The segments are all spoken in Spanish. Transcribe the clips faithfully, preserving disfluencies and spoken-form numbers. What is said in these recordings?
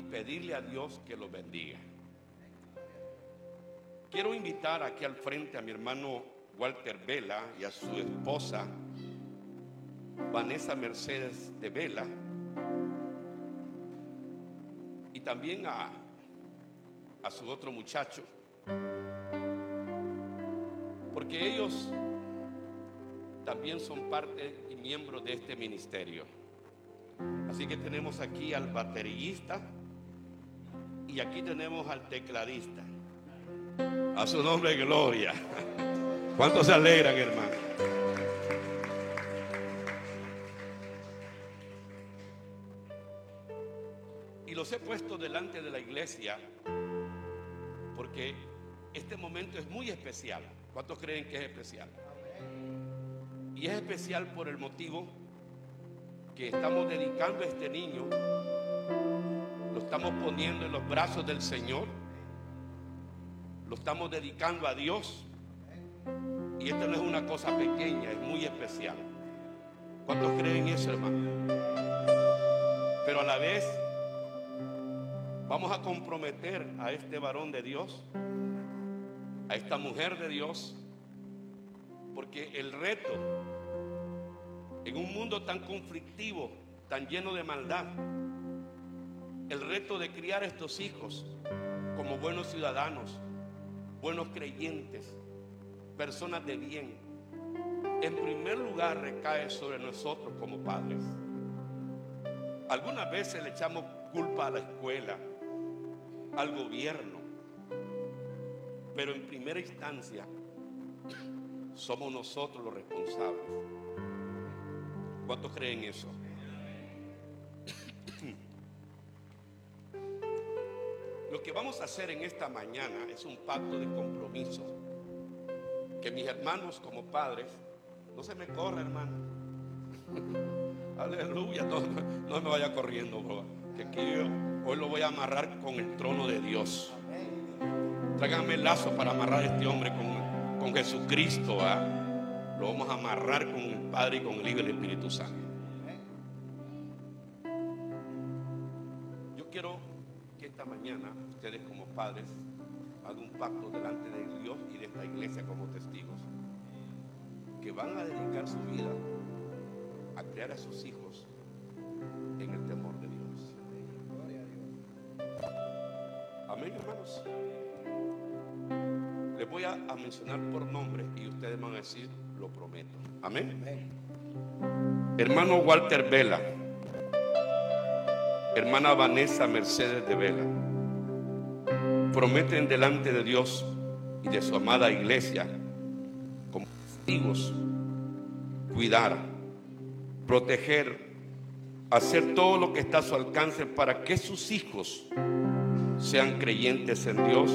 pedirle a Dios que los bendiga. Quiero invitar aquí al frente a mi hermano Walter Vela y a su esposa Vanessa Mercedes de Vela, y también a, a su otro muchacho, porque ellos también son parte y miembros de este ministerio. Así que tenemos aquí al baterista y aquí tenemos al tecladista. A su nombre, gloria. ¿Cuántos se alegran, hermano? Y los he puesto delante de la iglesia porque este momento es muy especial. ¿Cuántos creen que es especial? Y es especial por el motivo que estamos dedicando a este niño, lo estamos poniendo en los brazos del Señor, lo estamos dedicando a Dios. Y esto no es una cosa pequeña, es muy especial. ¿Cuántos creen eso, hermano? Pero a la vez vamos a comprometer a este varón de Dios, a esta mujer de Dios, porque el reto en un mundo tan conflictivo, tan lleno de maldad, el reto de criar a estos hijos como buenos ciudadanos, buenos creyentes, personas de bien, en primer lugar recae sobre nosotros como padres. Algunas veces le echamos culpa a la escuela, al gobierno, pero en primera instancia somos nosotros los responsables. ¿Cuántos creen eso? Lo que vamos a hacer en esta mañana es un pacto de compromiso, que mis hermanos como padres, no se me corra, hermano. Aleluya, no, no me vaya corriendo, bro, que aquí yo hoy lo voy a amarrar con el trono de Dios. Tráiganme el lazo para amarrar a este hombre con, con Jesucristo, ¿eh? Lo vamos a amarrar con el Padre y con el Hijo y el Espíritu Santo. Yo quiero que esta mañana ustedes como padres hagan un pacto delante de Dios y de esta iglesia como testigos, que van a dedicar su vida a criar a sus hijos en el temor de Dios. Amén, hermanos. Les voy a, a mencionar por nombre y ustedes van a decir: lo prometo. Amén. Amén. Hermano Walter Vela, hermana Vanessa Mercedes de Vela, prometen delante de Dios y de su amada iglesia, como testigos, cuidar, proteger, hacer todo lo que está a su alcance para que sus hijos sean creyentes en Dios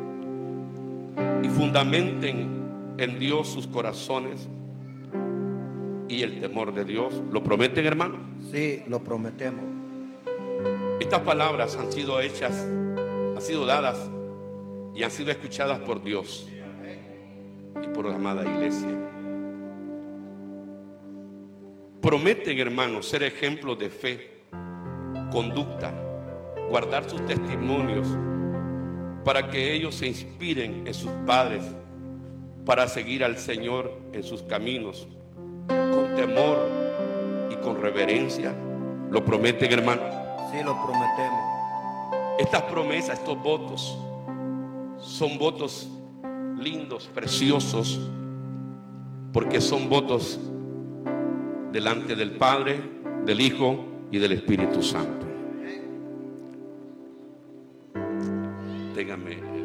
y fundamenten en Dios sus corazones y el temor de Dios. ¿Lo prometen, hermano? Sí, lo prometemos. Estas palabras han sido hechas, han sido dadas y han sido escuchadas por Dios y por la amada iglesia. Prometen, hermanos, ser ejemplos de fe, conducta, guardar sus testimonios para que ellos se inspiren en sus padres, para seguir al Señor en sus caminos con temor y con reverencia. ¿Lo prometen, hermano? Sí, lo prometemos. Estas promesas, estos votos son votos lindos, preciosos, porque son votos delante del Padre, del Hijo y del Espíritu Santo. Téngame